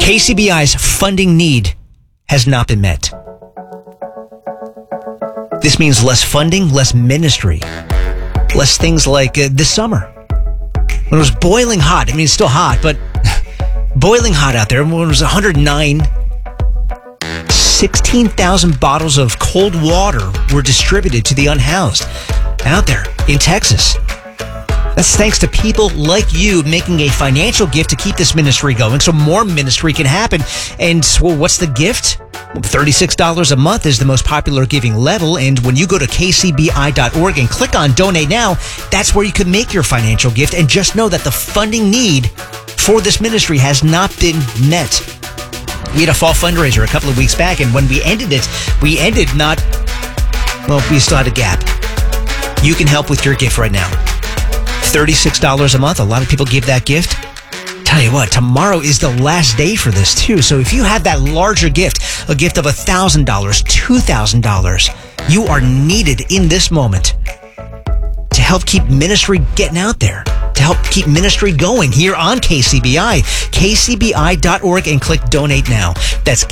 KCBI's funding need has not been met. This means less funding, less ministry, less things like this summer. When it was boiling hot, I mean, it's still hot, but boiling hot out there. When it was 109, 16,000 bottles of cold water were distributed to the unhoused out there in Texas. That's thanks to people like you making a financial gift to keep this ministry going so more ministry can happen. And well, what's the gift? $36 a month is the most popular giving level. And when you go to kcbi.org and click on Donate Now, that's where you can make your financial gift. And just know that the funding need for this ministry has not been met. We had a fall fundraiser a couple of weeks back, and when we ended it, we still had a gap. You can help with your gift right now. $36 a month. A lot of people give that gift. Tell you what, tomorrow is the last day for this too. So if you have that larger gift, a gift of $1,000, $2,000, you are needed in this moment to help keep ministry getting out there, to help keep ministry going here on KCBI. KCBI.org and click Donate Now. That's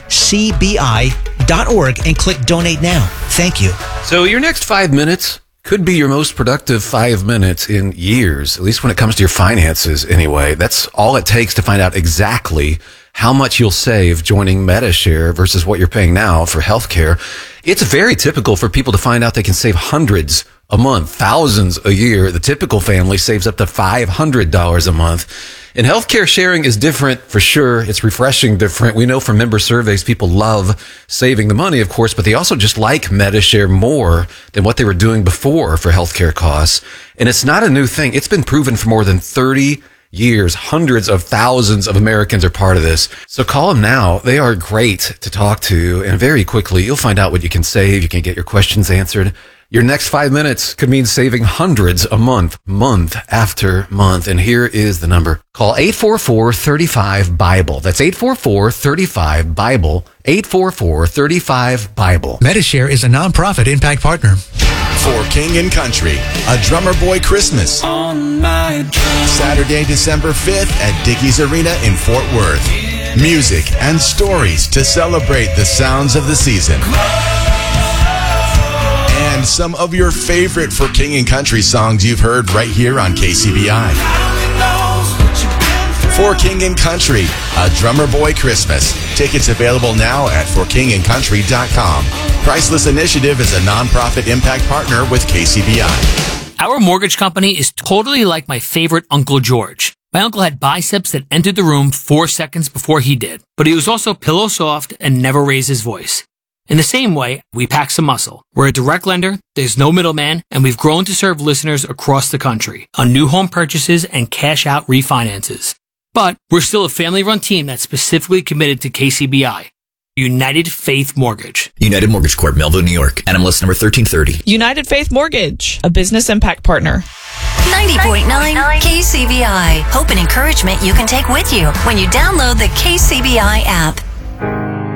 KCBI.org and click Donate Now. Thank you. So your next 5 minutes could be your most productive 5 minutes in years, at least when it comes to your finances anyway. That's all it takes to find out exactly how much you'll save joining Medi-Share versus what you're paying now for healthcare. It's very typical for people to find out they can save hundreds a month, thousands a year. The typical family saves up to $500 a month. And healthcare sharing is different for sure. It's refreshing different. We know from member surveys, people love saving the money, of course, but they also just like Medi-Share more than what they were doing before for healthcare costs. And it's not a new thing. It's been proven for more than 30 years. Hundreds of thousands of Americans are part of this. So call them now. They are great to talk to. And very quickly, you'll find out what you can save. You can get your questions answered. Your next 5 minutes could mean saving hundreds a month, month after month. And here is the number. Call 844-35-BIBLE. That's 844-35-BIBLE. 844-35-BIBLE. Medi-Share is a nonprofit impact partner. For King and Country, a Drummer Boy Christmas. On my drum. Saturday, December 5th at Dickies Arena in Fort Worth. Music and stories to celebrate the sounds of the season. And some of your favorite For King and Country songs you've heard right here on KCBI. For King and Country, a Drummer Boy Christmas. Tickets available now at forkingandcountry.com. Priceless Initiative is a nonprofit impact partner with KCBI. Our mortgage company is totally like my favorite Uncle George. My uncle had biceps that entered the room 4 seconds before he did, but he was also pillow soft and never raised his voice. In the same way, we pack some muscle. We're a direct lender, there's no middleman, and we've grown to serve listeners across the country on new home purchases and cash-out refinances. But we're still a family-run team that's specifically committed to KCBI. United Faith Mortgage. United Mortgage Corp, Melville, New York. NMLS number 1330. United Faith Mortgage, a business impact partner. 90.9 KCBI. Hope and encouragement you can take with you when you download the KCBI app.